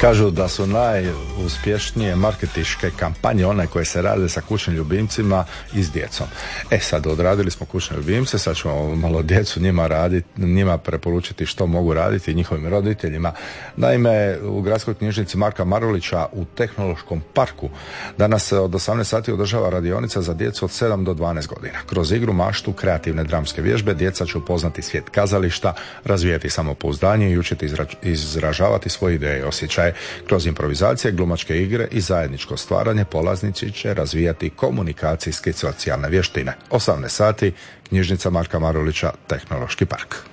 Kažu da su najuspješnije marketinške kampanje one koje se rade sa kućnim ljubimcima i s djecom. Sad odradili smo kućne ljubimce, sad ćemo malo djecu njima preporučiti što mogu raditi njihovim roditeljima. Naime, u Gradskoj knjižnici Marka Marulića u Tehnološkom parku danas od 18 sati održava radionica za djecu od 7 do 12 godina. Kroz igru, maštu, kreativne dramske vježbe djeca će upoznati svijet kazališta, razvijati samopouzdanje i učiti izražavati svoje ideje i osjećaje. Kroz improvizacije, glumačke igre i zajedničko stvaranje polaznici će razvijati komunikacijske i socijalne vještine. 18 sati, knjižnica Marka Marulića, Tehnološki park.